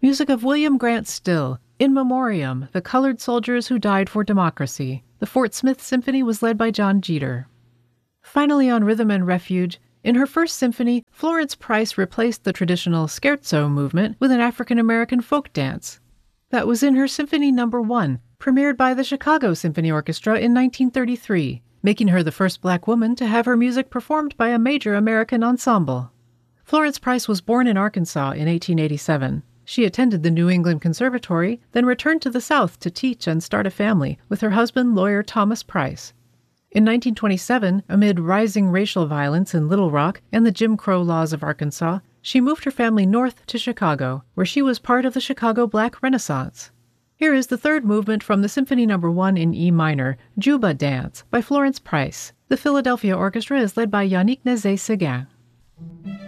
Music of William Grant Still, In Memoriam, The Colored Soldiers Who Died for Democracy. The Fort Smith Symphony was led by John Jeter. Finally, on Rhythm and Refuge, in her first symphony, Florence Price replaced the traditional scherzo movement with an African-American folk dance. That was in her Symphony No. 1, premiered by the Chicago Symphony Orchestra in 1933, making her the first black woman to have her music performed by a major American ensemble. Florence Price was born in Arkansas in 1887. She attended the New England Conservatory, then returned to the South to teach and start a family with her husband, lawyer Thomas Price. In 1927, amid rising racial violence in Little Rock and the Jim Crow laws of Arkansas, she moved her family north to Chicago, where she was part of the Chicago Black Renaissance. Here is the third movement from the Symphony No. 1 in E minor, Juba Dance, by Florence Price. The Philadelphia Orchestra is led by Yannick Nézet-Séguin.